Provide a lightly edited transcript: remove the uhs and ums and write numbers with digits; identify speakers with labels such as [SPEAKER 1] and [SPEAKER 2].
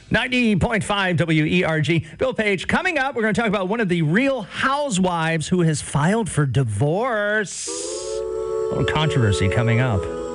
[SPEAKER 1] 90.5 WERG. Bill Page. Coming up, we're going to talk about one of the Real Housewives who has filed for divorce. A little controversy coming up.